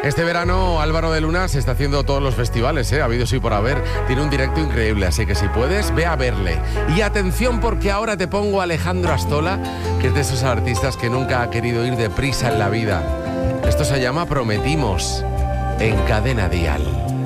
Este verano Álvaro de Luna se está haciendo todos los festivales, ha habido sí por haber. Tiene un directo increíble, así que si puedes, ve a verle. Y atención porque ahora te pongo a Alejandro Astola, que es de esos artistas que nunca ha querido ir deprisa en la vida. Esto se llama Prometimos, en Cadena Dial.